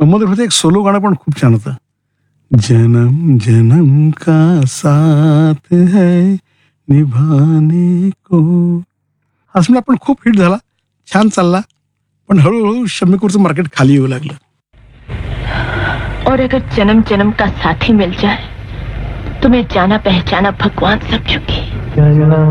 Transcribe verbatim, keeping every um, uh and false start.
मध्ये होते एक सोलो गाणं पण खूप छान होतं. जन्म जन्म का साथ है निभाने को. हा समजा पण खूप हिट झाला, छान चालला, पण हळूहळू शम्मी कपूरचं मार्केट खाली येऊ लागलं. और अगर जन्म जन्म का साथी मिल जाए तो मैं जाना पहचाना भगवान समझूंगी.